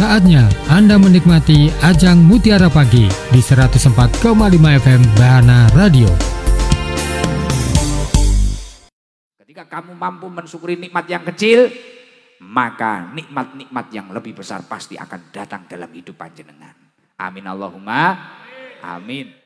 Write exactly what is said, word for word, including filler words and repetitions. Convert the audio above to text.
Saatnya Anda menikmati Ajang Mutiara Pagi di seratus empat koma lima F M Bahana Radio. Ketika kamu mampu mensyukuri nikmat yang kecil, maka nikmat-nikmat yang lebih besar pasti akan datang dalam hidup panjenengan. Amin Allahumma amin.